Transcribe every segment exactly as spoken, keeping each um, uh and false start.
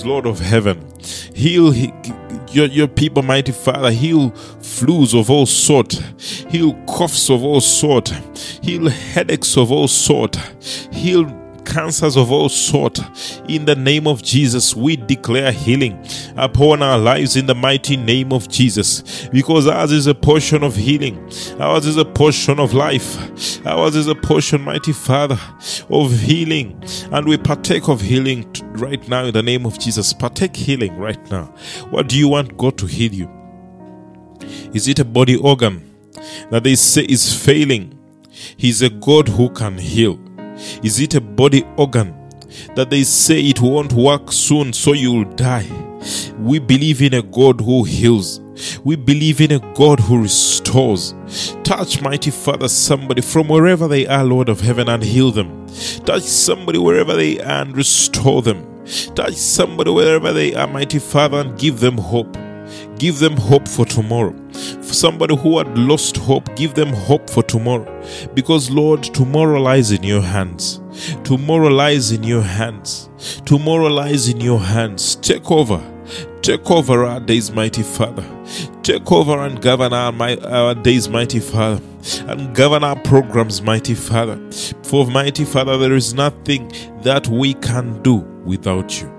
diseases, Lord of heaven. Heal he, your, your people, mighty Father. Heal flus of all sort. Heal coughs of all sort. Heal headaches of all sort. Heal cancers of all sort. In the name of Jesus, we declare healing upon our lives in the mighty name of Jesus, because ours is a portion of healing, ours is a portion of life, ours is a portion, mighty Father, of healing, and we partake of healing right now in the name of Jesus. Partake healing right now. What do you want God to heal you? Is it a body organ that they say is failing? He's a God who can heal. Is it a body organ that they say it won't work soon, so you'll die? We believe in a God who heals. We believe in a God who restores. Touch, mighty Father, somebody from wherever they are, Lord of heaven, and heal them. Touch somebody wherever they are and restore them. Touch somebody wherever they are, mighty Father, and give them hope. Give them hope for tomorrow. For somebody who had lost hope, give them hope for tomorrow. Because, Lord, tomorrow lies in your hands. Tomorrow lies in your hands. Tomorrow lies in your hands. Take over. Take over our days, mighty Father. Take over and govern our, my, our days, mighty Father. And govern our programs, mighty Father. For, mighty Father, there is nothing that we can do without you.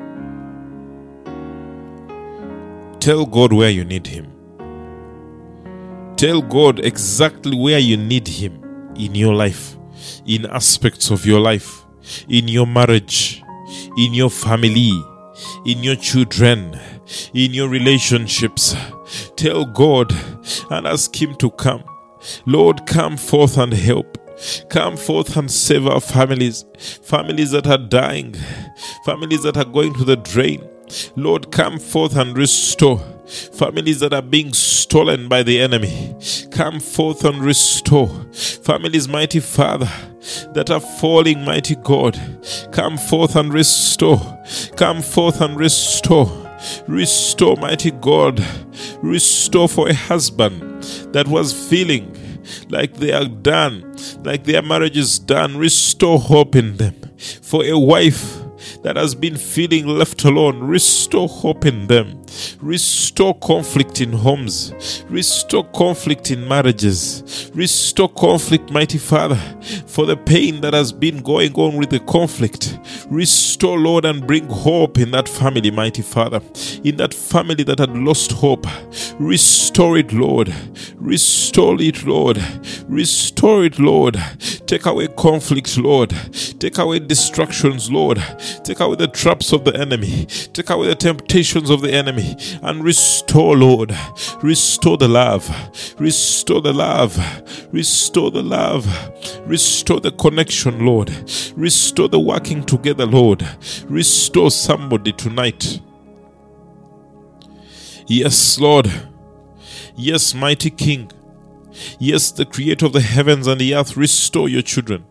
Tell God where you need Him. Tell God exactly where you need Him in your life, in aspects of your life, in your marriage, in your family, in your children, in your relationships. Tell God and ask Him to come. Lord, come forth and help. Come forth and save our families, families that are dying, families that are going to the drain. Lord, come forth and restore families that are being stolen by the enemy. Come forth and restore families, mighty Father, that are falling, mighty God. Come forth and restore. Come forth and restore. Restore, mighty God. Restore for a husband that was feeling like they are done, like their marriage is done. Restore hope in them. For a wife that has been feeling left alone, restore hope in them. Restore conflict in homes. Restore conflict in marriages. Restore conflict, mighty Father, for the pain that has been going on with the conflict. Restore, Lord, and bring hope in that family, mighty Father. In that family that had lost hope. Restore it, Lord. Restore it, Lord. Restore it, Lord. Take away conflict, Lord. Take away distractions, Lord. Take away the traps of the enemy. Take away the temptations of the enemy. And restore, Lord. Restore the love. Restore the love. Restore the love. Restore the connection, Lord. Restore the working together, Lord. Restore somebody tonight. Yes, Lord. Yes, mighty King. Yes, the Creator of the heavens and the earth. Restore your children.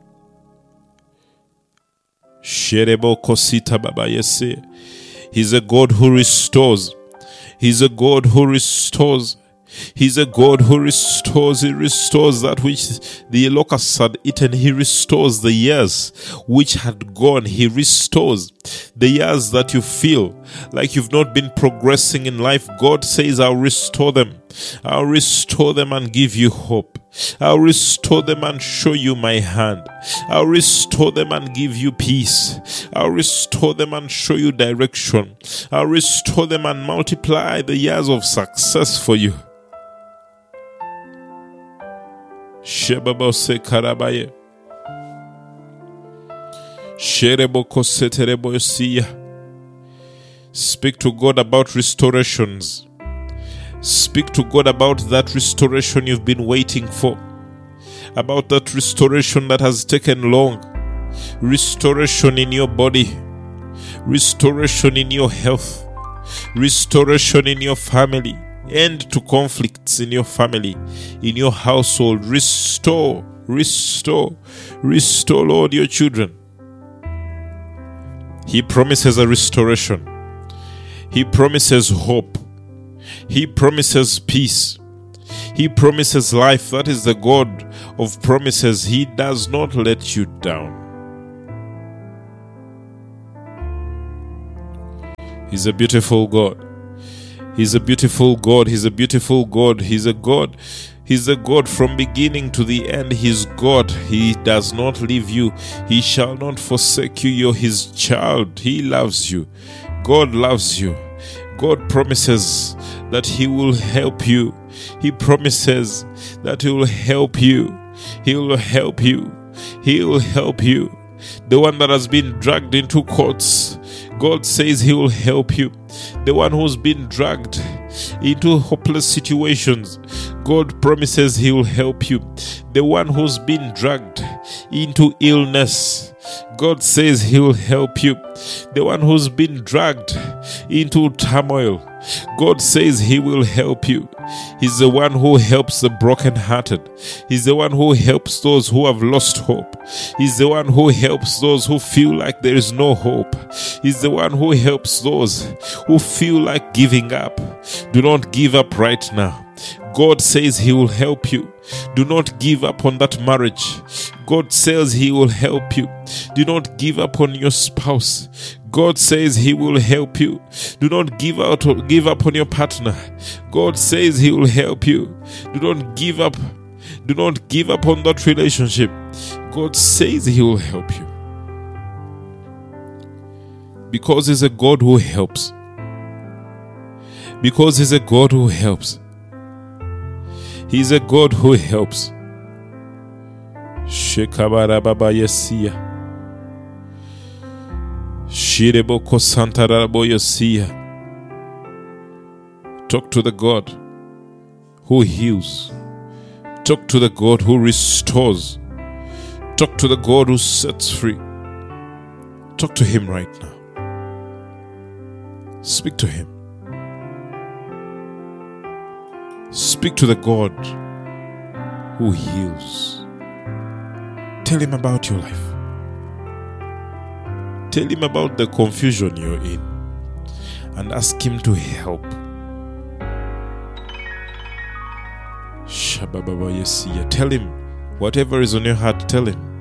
Sherebo Kosita Baba Yese. He's a God who restores. He's a God who restores. He's a God who restores. He restores that which the locusts had eaten. He restores the years which had gone. He restores the years that you feel like you've not been progressing in life. God says, I'll restore them. I'll restore them and give you hope. I'll restore them and show you my hand. I'll restore them and give you peace. I'll restore them and show you direction. I'll restore them and multiply the years of success for you. Shebabo se karabaye. Sherebo koseterebo siya. Speak to God about restorations. Speak to God about that restoration you've been waiting for. About that restoration that has taken long. Restoration in your body. Restoration in your health. Restoration in your family. End to conflicts in your family, in your household. Restore, restore, restore, Lord, your children. He promises a restoration. He promises hope. He promises peace. He promises life. That is the God of promises. He does not let you down. He's a beautiful God. He's a beautiful God. He's a beautiful God. He's a God. He's a God from beginning to the end. He's God. He does not leave you. He shall not forsake you. You're His child. He loves you. God loves you. God promises that He will help you. He promises that He will help you. He will help you. He will help you. The one that has been dragged into courts, God says He will help you. The one who's been dragged into hopeless situations, God promises He will help you. The one who's been dragged into illness, God says He will help you. The one who's been dragged into turmoil, God says He will help you. He's the one who helps the brokenhearted. He's the one who helps those who have lost hope. He's the one who helps those who feel like there is no hope. He's the one who helps those who feel like giving up. Do not give up right now. God says He will help you. Do not give up on that marriage. God says He will help you. Do not give up on your spouse. God says He will help you. Do not give out or give up on your partner. God says He will help you. Do not give up. Do not give up on that relationship. God says He will help you. Because He's a God who helps. Because He's a God who helps. He's a God who helps. Shekabara baba yesia. Shireboko santarabo yesia. Talk to the God who heals. Talk to the God who restores. Talk to the God who sets free. Talk to Him right now. Speak to Him. Speak to the God who heals. Tell Him about your life. Tell Him about the confusion you're in and ask Him to help. Shabababa Yesia. Tell Him whatever is on your heart, tell Him.